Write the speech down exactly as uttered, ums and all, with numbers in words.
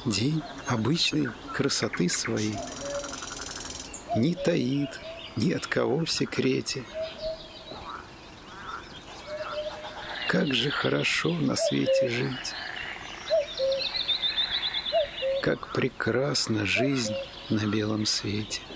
День обычной красоты своей не таит ни от кого в секрете. Как же хорошо на свете жить, как прекрасна жизнь на белом свете.